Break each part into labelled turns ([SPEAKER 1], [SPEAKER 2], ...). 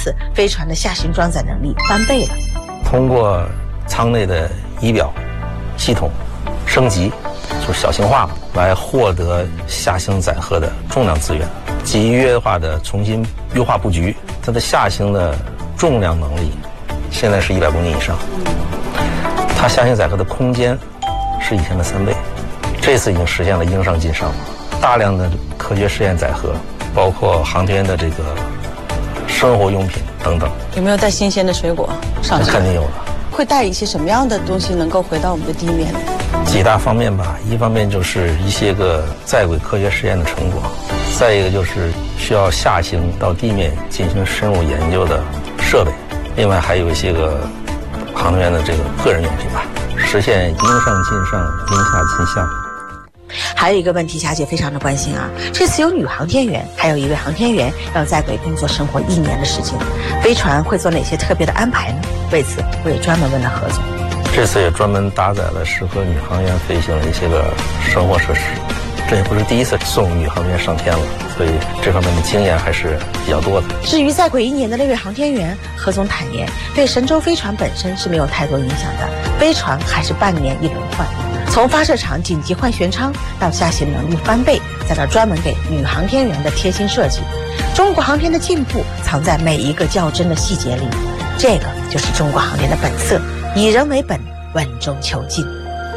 [SPEAKER 1] 此飞船的下行装载能力翻倍了。
[SPEAKER 2] 通过舱内的仪表系统升级，就是小型化嘛，来获得下行载荷的重量资源，集约化的重新优化布局，它的下行的重量能力现在是100公斤以上，它下行载荷的空间是以前的3倍，这次已经实现了应上尽上，大量的科学实验载荷，包括航天的这个生活用品等等。
[SPEAKER 3] 有没有带新鲜的水果上去？
[SPEAKER 2] 肯定有的。
[SPEAKER 3] 会带一些什么样的东西能够回到我们的地面呢？
[SPEAKER 2] 几大方面吧，一方面就是一些个在轨科学实验的成果，再一个就是需要下行到地面进行深入研究的设备，另外还有一些个航天员的这个个人用品吧，实现应上尽上，应下尽下。
[SPEAKER 1] 还有一个问题，霞姐非常的关心啊，这次有女航天员，还有一位航天员要在轨工作生活1年的时间，飞船会做哪些特别的安排呢？为此，我也专门问了何总。
[SPEAKER 2] 这次也专门搭载了适合女航员飞行的一些个生活设施，这也不是第一次送女航员上天了，所以这方面的经验还是比较多的。
[SPEAKER 1] 至于在轨1年的那位航天员，何总坦言，对神舟飞船本身是没有太多影响的，飞船还是半年一轮换。从发射场紧急换舷舱到下行能力翻倍，再到专门给女航天员的贴心设计，中国航天的进步藏在每一个较真的细节里。这个就是中国航天的本色，以人为本，稳中求进。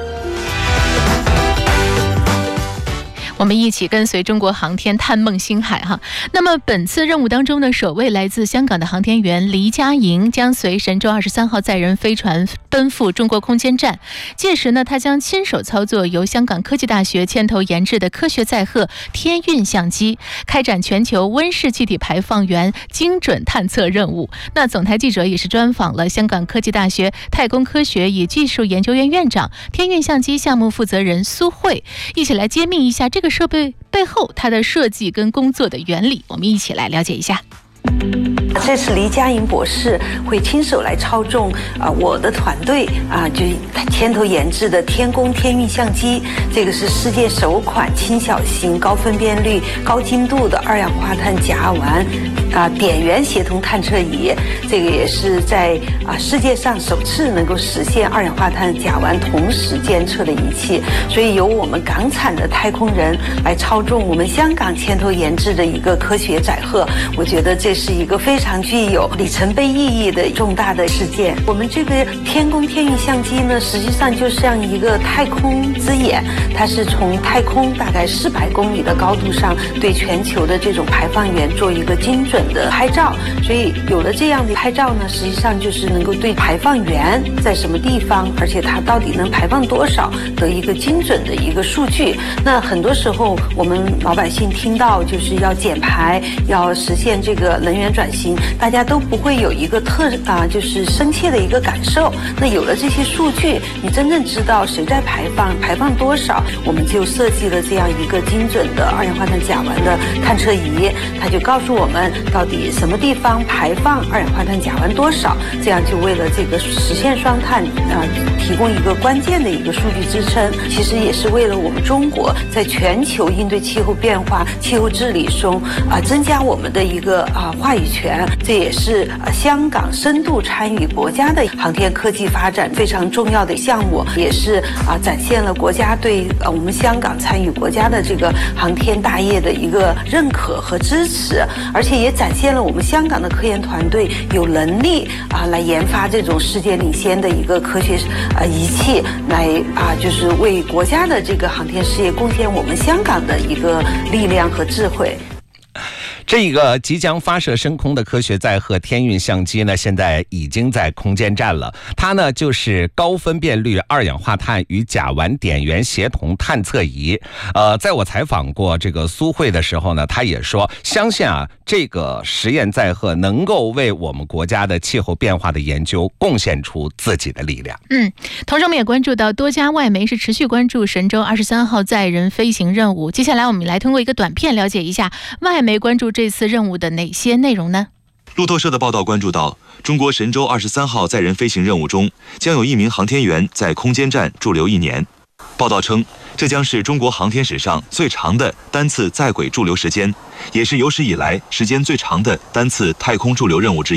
[SPEAKER 4] 我们一起跟随中国航天探梦星海哈。那么本次任务当中呢，首位来自香港的航天员黎佳莹将随神舟23号载人飞船奔赴中国空间站，届时呢，他将亲手操作由香港科技大学牵头研制的科学载荷天运相机，开展全球温室气体排放源精准探测任务。那总台记者也是专访了香港科技大学太空科学与技术研究院院长、天运相机项目负责人苏慧，一起来揭秘一下这个设备背后它的设计跟工作的原理，我们一起来了解一下。
[SPEAKER 5] 这次黎佳莹博士会亲手来操纵我的团队就牵头研制的天宫天运相机，这个是世界首款轻小型、高分辨率、高精度的二氧化碳甲烷点源协同探测仪，这个也是在世界上首次能够实现二氧化碳甲烷同时监测的仪器，所以由我们港产的太空人来操纵我们香港牵头研制的一个科学载荷，我觉得这是一个非常具有里程碑意义的重大的事件。我们这个天宫天运相机呢，实际上就像一个太空之眼，它是从太空大概400公里的高度上对全球的这种排放源做一个精准的拍照，所以有了这样的拍照呢，实际上就是能够对排放源在什么地方，而且它到底能排放多少得一个精准的一个数据。那很多时候我们老百姓听到就是要减排，要实现这个能源转型，大家都不会有一个就是深切的一个感受。那有了这些数据，你真正知道谁在排放多少，我们就设计了这样一个精准的二氧化碳甲烷的探测仪，它就告诉我们到底什么地方排放二氧化碳甲烷多少，这样就为了这个实现双碳提供一个关键的一个数据支撑。其实也是为了我们中国在全球应对气候变化、气候治理中增加我们的一个话语权。这也是香港深度参与国家的航天科技发展非常重要的项目，也是展现了国家对我们香港参与国家的这个航天大业的一个认可和支持，而且也展现了我们香港的科研团队有能力来研发这种世界领先的一个科学仪器，来就是为国家的这个航天事业贡献我们香港的一个力量和智慧。
[SPEAKER 6] 这个即将发射升空的科学载荷天运相机呢，现在已经在空间站了。它呢就是高分辨率二氧化碳与甲烷点源协同探测仪。在我采访过这个苏慧的时候呢，他也说相信这个实验载荷能够为我们国家的气候变化的研究贡献出自己的力量。
[SPEAKER 4] 同时我们也关注到多家外媒是持续关注神舟23号载人飞行任务。接下来我们来通过一个短片了解一下外媒关注这次任务的哪些内容呢？
[SPEAKER 7] 路透社的报道关注到，中国神舟23号载人飞行任务中，将有1名航天员在空间站驻留1年。报道称，这将是中国航天史上最长的单次在轨驻留时间，也是有史以来时间最长的单次太空驻留任务之一。